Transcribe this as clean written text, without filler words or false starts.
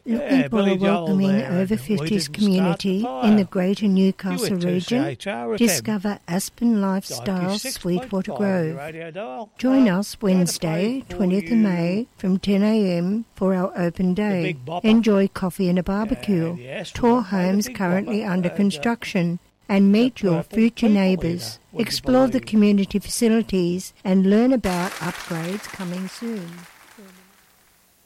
Looking for a welcoming over-50s community in the Greater Newcastle region? Discover Aspen Lifestyle Sweetwater Grove. Join us Wednesday, 20th of May from 10 a.m. for our open day. Enjoy coffee and a barbecue. Tour homes currently under construction and meet your future neighbours. Explore the community facilities and learn about upgrades coming soon.